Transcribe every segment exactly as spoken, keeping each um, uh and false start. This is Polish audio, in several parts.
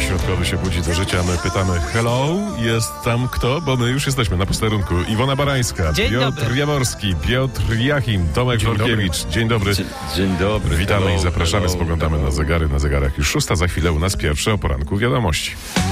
środkowy się budzi do życia. My pytamy hello, jest tam kto? Bo my już jesteśmy na posterunku. Iwona Barańska, Dzień Piotr dobry. Jaworski, Piotr Jachim, Tomek Wolkiewicz. Dzień dobry. Dzień, dzień dobry. Witamy hello, i zapraszamy. hello, Spoglądamy hello. na zegary. Na zegarach już szósta. Za chwilę u nas pierwsze o poranku wiadomości.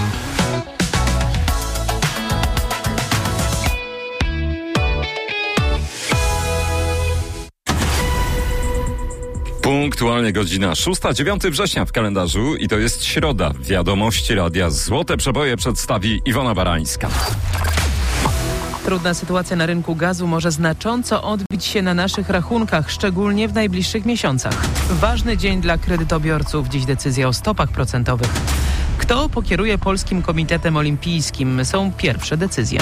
Punktualnie godzina szósta, dziewiątego września w kalendarzu i to jest środa. Wiadomości radia Złote Przeboje przedstawi Iwona Barańska. Trudna sytuacja na rynku gazu może znacząco odbić się na naszych rachunkach, szczególnie w najbliższych miesiącach. Ważny dzień dla kredytobiorców. Dziś decyzja o stopach procentowych. Kto pokieruje Polskim Komitetem Olimpijskim? Są pierwsze decyzje.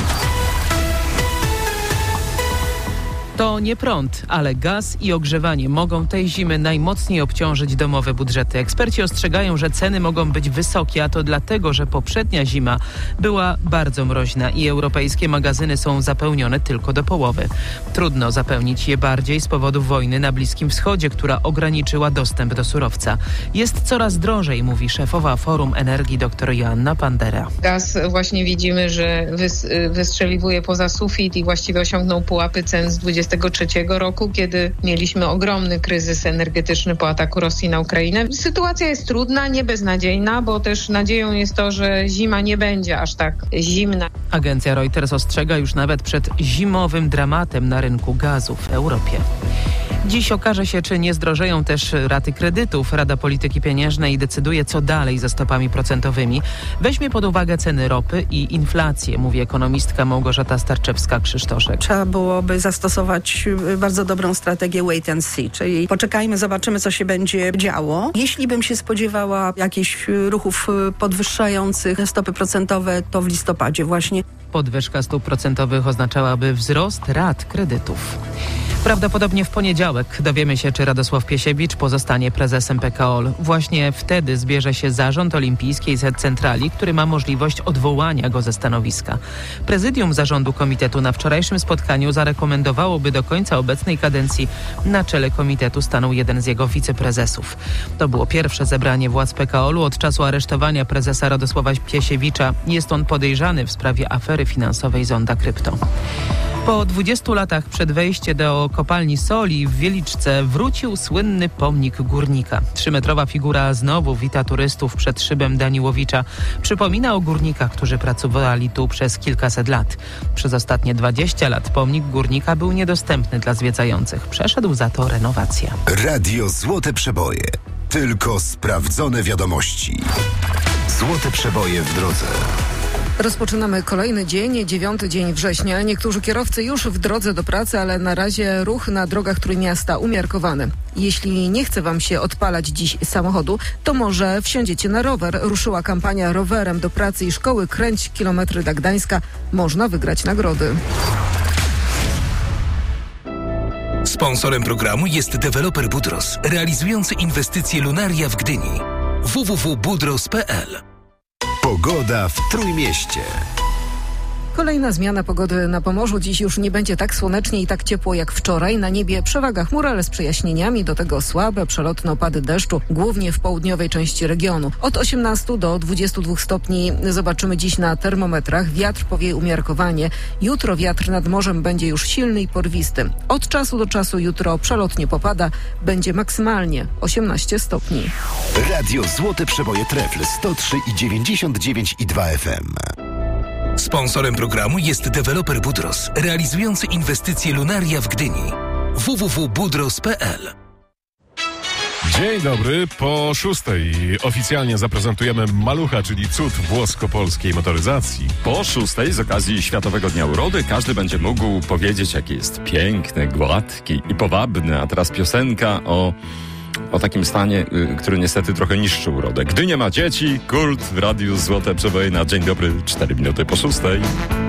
To nie prąd, ale gaz i ogrzewanie mogą tej zimy najmocniej obciążyć domowe budżety. Eksperci ostrzegają, że ceny mogą być wysokie, a to dlatego, że poprzednia zima była bardzo mroźna i europejskie magazyny są zapełnione tylko do połowy. Trudno zapełnić je bardziej z powodu wojny na Bliskim Wschodzie, która ograniczyła dostęp do surowca. Jest coraz drożej, mówi szefowa Forum Energii dr Joanna Pandera. Gaz właśnie widzimy, że wys- wystrzeliwuje poza sufit i właściwie osiągnął pułapy cen z dwudziestego trzeciego roku, kiedy mieliśmy ogromny kryzys energetyczny po ataku Rosji na Ukrainę. Sytuacja jest trudna, nie beznadziejna, bo też nadzieją jest to, że zima nie będzie aż tak zimna. Agencja Reuters ostrzega już nawet przed zimowym dramatem na rynku gazu w Europie. Dziś okaże się, czy nie zdrożeją też raty kredytów. Rada Polityki Pieniężnej decyduje, co dalej ze stopami procentowymi. Weźmie pod uwagę ceny ropy i inflację, mówi ekonomistka Małgorzata Starczewska-Krzysztoszek. Trzeba byłoby zastosować bardzo dobrą strategię wait and see, czyli poczekajmy, zobaczymy, co się będzie działo. Jeśli bym się spodziewała jakichś ruchów podwyższających stopy procentowe, to w listopadzie właśnie. Podwyżka stóp procentowych oznaczałaby wzrost rat kredytów. Prawdopodobnie w poniedziałek dowiemy się, czy Radosław Piesiewicz pozostanie prezesem P K O L. Właśnie wtedy zbierze się zarząd olimpijskiej centrali, który ma możliwość odwołania go ze stanowiska. Prezydium zarządu komitetu na wczorajszym spotkaniu zarekomendowałoby do końca obecnej kadencji na czele komitetu stanął jeden z jego wiceprezesów. To było pierwsze zebranie władz P K O L-u od czasu aresztowania prezesa Radosława Piesiewicza. Jest on podejrzany w sprawie afery finansowej Zonda Krypto. Po dwudziestu latach przed wejściem do kopalni soli w Wieliczce wrócił słynny pomnik górnika. Trzymetrowa figura znowu wita turystów przed szybem Daniłowicza. Przypomina o górnikach, którzy pracowali tu przez kilkaset lat. Przez ostatnie dwadzieścia lat pomnik górnika był niedostępny dla zwiedzających. Przeszedł za to renowację. Radio Złote Przeboje. Tylko sprawdzone wiadomości. Złote Przeboje w drodze. Rozpoczynamy kolejny dzień, dziewiąty dzień września. Niektórzy kierowcy już w drodze do pracy, ale na razie ruch na drogach Trójmiasta umiarkowany. Jeśli nie chce wam się odpalać dziś samochodu, to może wsiądziecie na rower. Ruszyła kampania Rowerem do pracy i szkoły. Kręć kilometry do Gdańska. Można wygrać nagrody. Sponsorem programu jest deweloper Budros, realizujący inwestycje Lunaria w Gdyni. w w w kropka budros kropka p l. Pogoda w Trójmieście. Kolejna zmiana pogody na Pomorzu. Dziś już nie będzie tak słonecznie i tak ciepło jak wczoraj. Na niebie przewaga chmur, ale z przejaśnieniami. Do tego słabe, przelotne opady deszczu, głównie w południowej części regionu. Od osiemnastu do dwudziestu dwóch stopni zobaczymy dziś na termometrach. Wiatr powieje umiarkowanie. Jutro wiatr nad morzem będzie już silny i porwisty. Od czasu do czasu jutro przelotnie popada. Będzie maksymalnie osiemnaście stopni. Radio Złote Przeboje Trefl sto trzy i dziewięćdziesiąt dziewięć i dwa F M. Sponsorem programu jest deweloper Budros, realizujący inwestycje Lunaria w Gdyni. w w w kropka budros kropka p l. Dzień dobry, po szóstej oficjalnie zaprezentujemy Malucha, czyli cud włosko-polskiej motoryzacji. Po szóstej z okazji Światowego Dnia Urody każdy będzie mógł powiedzieć, jaki jest piękny, gładki i powabny, a teraz piosenka o... o takim stanie, y, który niestety trochę niszczy urodę. Gdy nie ma dzieci, kult w Radiu Złote Przeboje na Dzień Dobry, cztery minuty po szóstej.